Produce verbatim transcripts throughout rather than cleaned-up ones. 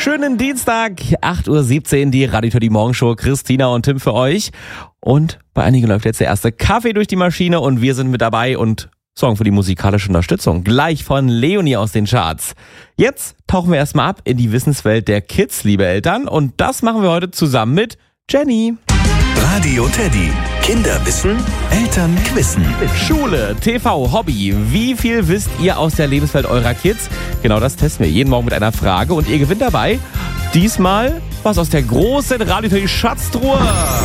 Schönen Dienstag, acht Uhr siebzehn, die Radio Teddy Morgenshow. Christina und Tim für euch. Und bei einigen läuft jetzt der erste Kaffee durch die Maschine und wir sind mit dabei und sorgen für die musikalische Unterstützung. Gleich von Leonie aus den Charts. Jetzt tauchen wir erstmal ab in die Wissenswelt der Kids, liebe Eltern. Und das machen wir heute zusammen mit Jenny. Radio Teddy. Kinderwissen, Eltern quissen. Schule, T V, Hobby. Wie viel wisst ihr aus der Lebenswelt eurer Kids? Genau das testen wir jeden Morgen mit einer Frage und ihr gewinnt dabei diesmal was aus der großen Radio Teddy Schatztruhe.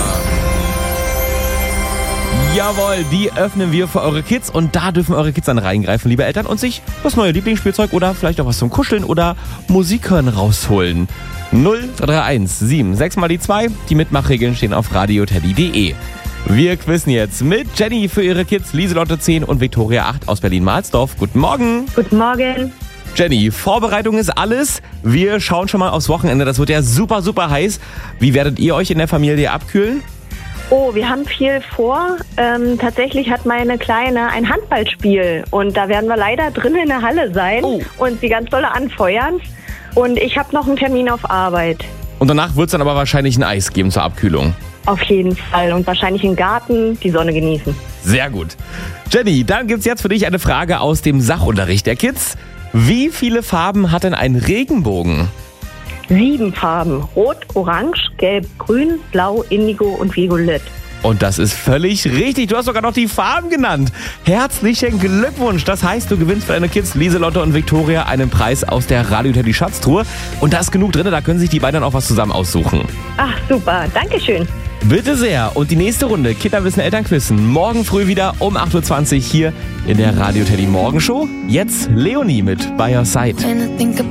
Jawohl, die öffnen wir für eure Kids und da dürfen eure Kids dann reingreifen, liebe Eltern, und sich das neue Lieblingsspielzeug oder vielleicht auch was zum Kuscheln oder Musik hören rausholen. null drei drei eins sieben sechs mal die zwei. Die Mitmachregeln stehen auf radioteddy punkt de. Wir quizzen jetzt mit Jenny für ihre Kids, Lieselotte zehn und Viktoria acht aus Berlin-Mahlsdorf. Guten Morgen. Guten Morgen. Jenny, Vorbereitung ist alles. Wir schauen schon mal aufs Wochenende. Das wird ja super, super heiß. Wie werdet ihr euch in der Familie abkühlen? Oh, wir haben viel vor. Ähm, tatsächlich hat meine Kleine ein Handballspiel und da werden wir leider drin in der Halle sein Oh. und sie ganz doll anfeuern. Und ich habe noch einen Termin auf Arbeit. Und danach wird es dann aber wahrscheinlich ein Eis geben zur Abkühlung. Auf jeden Fall. Und wahrscheinlich im Garten die Sonne genießen. Sehr gut. Jenny, dann gibt's jetzt für dich eine Frage aus dem Sachunterricht der Kids. Wie viele Farben hat denn ein Regenbogen? Sieben Farben. Rot, Orange, Gelb, Grün, Blau, Indigo und Violett. Und das ist völlig richtig. Du hast sogar noch die Farben genannt. Herzlichen Glückwunsch. Das heißt, du gewinnst für deine Kids Lieselotte und Viktoria einen Preis aus der Radio Teddy Schatztruhe. Und da ist genug drin, da können sich die beiden dann auch was zusammen aussuchen. Ach, super. Dankeschön. Bitte sehr. Und die nächste Runde Kinderwissen Elternquissen morgen früh wieder um acht Uhr zwanzig hier in der Radio Teddy Morgenshow. Jetzt Leonie mit By Your Side.